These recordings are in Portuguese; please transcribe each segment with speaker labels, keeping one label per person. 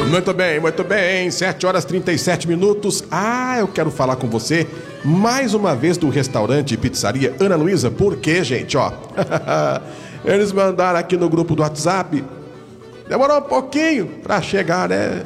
Speaker 1: Muito bem, 7 horas 37 minutos. Eu quero falar com você mais uma vez do restaurante e pizzaria Ana Luísa. Por quê, gente? Eles mandaram aqui no grupo do WhatsApp. Demorou um pouquinho pra chegar, né?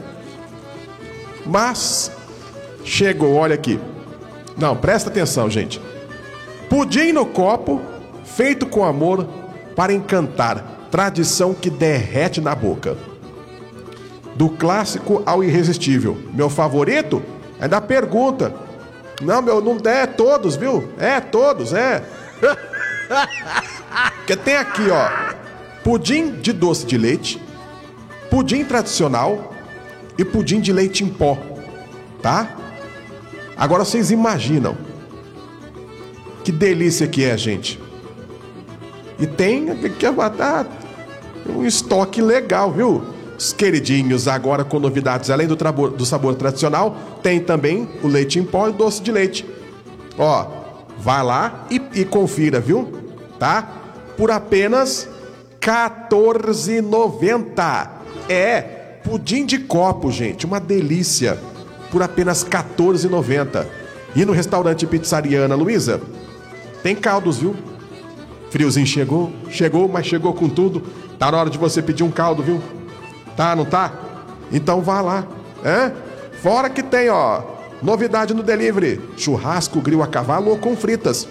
Speaker 1: Mas chegou, olha aqui. Não, presta atenção, gente. Pudim no copo, feito com amor para encantar. Tradição que derrete na boca. Do clássico ao irresistível. Meu favorito? Ainda pergunta. Não, não é todos, viu? É todos, é. Porque tem aqui, pudim de doce de leite, pudim tradicional e pudim de leite em pó, tá? Agora vocês imaginam que delícia que é, gente. E tem um estoque legal, viu? Os queridinhos agora com novidades. Além do sabor tradicional, tem também o leite em pó e o doce de leite. Vai lá e confira, viu? Tá? Por apenas R$14,90. É, pudim de copo, gente. Uma delícia. Por apenas R$14,90. E no restaurante Pizzaria Ana Luísa, tem caldos, viu? Friozinho chegou, mas chegou com tudo. Tá na hora de você pedir um caldo, viu? Tá, não tá? Então vá lá, Fora que tem, novidade no delivery. Churrasco, grill a cavalo ou com fritas.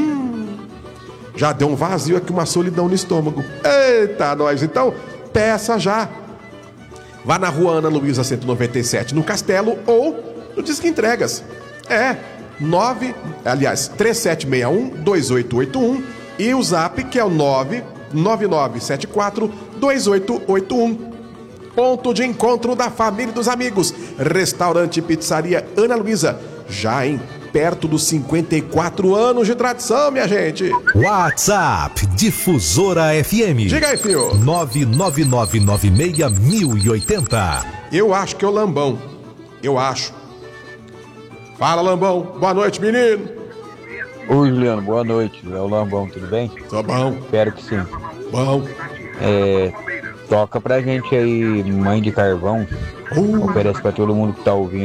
Speaker 1: Já deu um vazio aqui, uma solidão no estômago. Eita, nós. Então, peça já. Vá na rua Ana Luísa 197, no Castelo, ou no Disque Entregas. 3761-2881 e o Zap, que é o 99974-2881. Ponto de encontro da família e dos amigos. Restaurante e Pizzaria Ana Luísa. Já perto dos 54 anos de tradição, minha gente.
Speaker 2: WhatsApp Difusora FM.
Speaker 1: Diga aí, filho.
Speaker 2: 99996-1080.
Speaker 1: Eu acho que é o Lambão. Eu acho. Fala, Lambão. Boa noite, menino.
Speaker 3: Oi, Juliano. Boa noite. É o Lambão, tudo bem?
Speaker 1: Tô bom.
Speaker 3: Espero que sim.
Speaker 1: Bom.
Speaker 3: Toca pra gente aí Mãe de Carvão. Oferece pra todo mundo que tá ouvindo.